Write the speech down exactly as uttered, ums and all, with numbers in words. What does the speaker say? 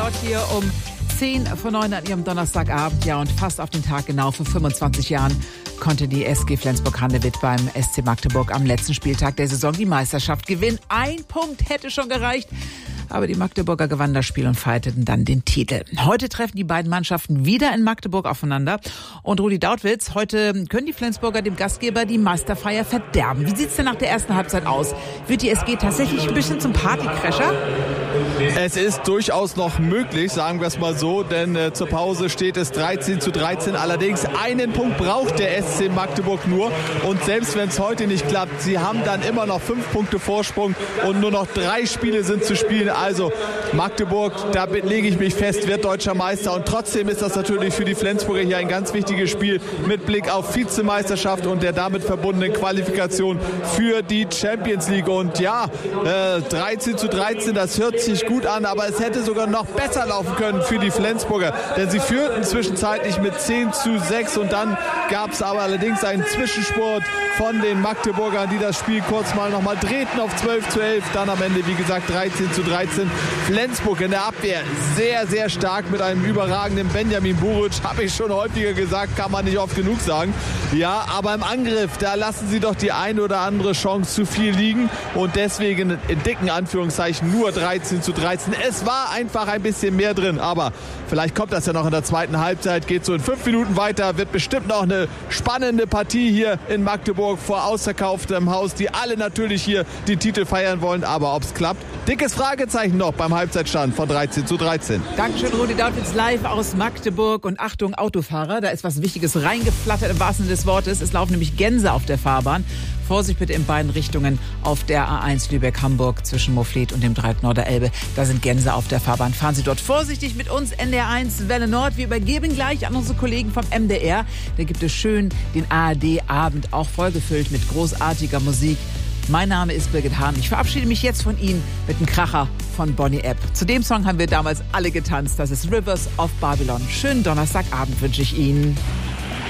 Sport hier um zehn vor neun an ihrem Donnerstagabend. Ja, und fast auf den Tag genau vor fünfundzwanzig Jahren konnte die S G Flensburg-Handewitt beim S C Magdeburg am letzten Spieltag der Saison die Meisterschaft gewinnen. Ein Punkt hätte schon gereicht. Aber die Magdeburger gewannen das Spiel und feierten dann den Titel. Heute treffen die beiden Mannschaften wieder in Magdeburg aufeinander. Und Rudi Dautwitz, heute können die Flensburger dem Gastgeber die Meisterfeier verderben. Wie sieht's denn nach der ersten Halbzeit aus? Wird die S G tatsächlich ein bisschen zum Partycrasher? Es ist durchaus noch möglich, sagen wir es mal so, denn äh, zur Pause steht es dreizehn zu dreizehn. Allerdings einen Punkt braucht der S C Magdeburg nur. Und selbst wenn es heute nicht klappt, sie haben dann immer noch fünf Punkte Vorsprung und nur noch drei Spiele sind zu spielen. Also Magdeburg, da lege ich mich fest, wird deutscher Meister. Und trotzdem ist das natürlich für die Flensburger hier ein ganz wichtiges Spiel mit Blick auf Vizemeisterschaft und der damit verbundenen Qualifikation für die Champions League. Und ja, äh, dreizehn zu dreizehn, das hört sich gut an, aber es hätte sogar noch besser laufen können für die Flensburger. Denn sie führten zwischenzeitlich mit zehn zu sechs und dann gab es aber allerdings einen Zwischenspurt von den Magdeburgern, die das Spiel kurz mal nochmal drehten auf zwölf zu elf. Dann am Ende, wie gesagt, dreizehn zu dreizehn. Flensburg in der Abwehr sehr, sehr stark mit einem überragenden Benjamin Buric. Habe ich schon häufiger gesagt, kann man nicht oft genug sagen. Ja, aber im Angriff, da lassen sie doch die eine oder andere Chance zu viel liegen. Und deswegen in dicken Anführungszeichen nur dreizehn zu dreizehn. Es war einfach ein bisschen mehr drin. Aber vielleicht kommt das ja noch in der zweiten Halbzeit. Geht so in fünf Minuten weiter. Wird bestimmt noch eine spannende Partie hier in Magdeburg vor ausverkauftem Haus, die alle natürlich hier die Titel feiern wollen. Aber ob es klappt, dickes Fragezeichen noch beim Halbzeitstand von dreizehn zu dreizehn. Dankeschön, Rudi Dautwitz, live aus Magdeburg. Und Achtung, Autofahrer, da ist was Wichtiges reingeflattert im wahrsten Sinne des Wortes. Es laufen nämlich Gänse auf der Fahrbahn. Vorsicht bitte in beiden Richtungen auf der A eins Lübeck-Hamburg zwischen Moorfleet und dem Dreieck Norderelbe. Da sind Gänse auf der Fahrbahn. Fahren Sie dort vorsichtig mit uns, N D R eins Welle Nord. Wir übergeben gleich an unsere Kollegen vom M D R. Da gibt es schön den A R D-Abend, auch vollgefüllt mit großartiger Musik. Mein Name ist Birgit Hahn. Ich verabschiede mich jetzt von Ihnen mit einem Kracher von Bonnie Epp. Zu dem Song haben wir damals alle getanzt. Das ist Rivers of Babylon. Schönen Donnerstagabend wünsche ich Ihnen.